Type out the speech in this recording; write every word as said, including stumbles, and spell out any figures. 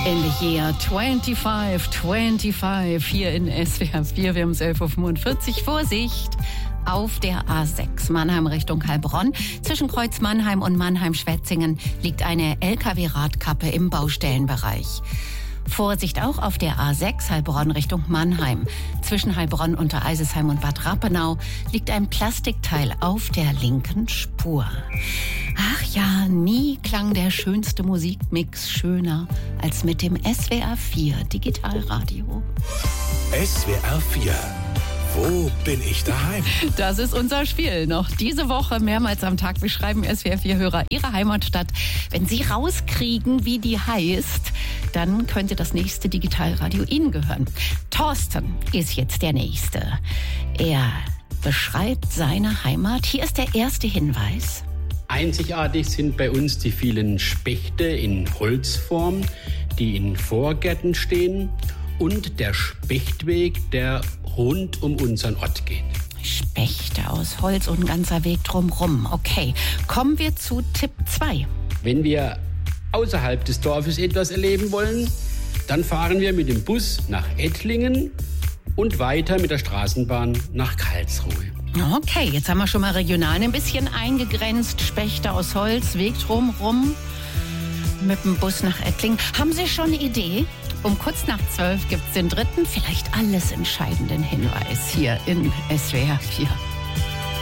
In the year twenty-five twenty-five hier in S W R vier. Wir haben es elf Uhr fünfundvierzig. Vorsicht! Auf der A sechs Mannheim Richtung Heilbronn. Zwischen Kreuz Mannheim und Mannheim-Schwetzingen liegt eine L K W-Radkappe im Baustellenbereich. Vorsicht auch auf der A sechs Heilbronn Richtung Mannheim. Zwischen Heilbronn, Untereisesheim und Bad Rappenau liegt ein Plastikteil auf der linken Spur. Ach ja, nie klang der schönste Musikmix schöner als mit dem S W R vier Digitalradio. S W R vier. Wo bin ich daheim? Das ist unser Spiel. Noch diese Woche mehrmals am Tag beschreiben S W R vier-Hörer ihre Heimatstadt. Wenn sie rauskriegen, wie die heißt, dann könnte das nächste Digitalradio Ihnen gehören. Thorsten ist jetzt der Nächste. Er beschreibt seine Heimat. Hier ist der erste Hinweis. Einzigartig sind bei uns die vielen Spechte in Holzform, die in Vorgärten stehen, und der Spechtweg, der rund um unseren Ort geht. Spechte aus Holz und ein ganzer Weg drumrum. Okay, kommen wir zu Tipp zwei. Wenn wir außerhalb des Dorfes etwas erleben wollen, dann fahren wir mit dem Bus nach Ettlingen und weiter mit der Straßenbahn nach Karlsruhe. Okay, jetzt haben wir schon mal regional ein bisschen eingegrenzt. Spechte aus Holz, Weg drumrum, mit dem Bus nach Ettlingen. Haben Sie schon eine Idee? Um kurz nach zwölf gibt es den dritten, vielleicht alles entscheidenden Hinweis hier in S W R vier.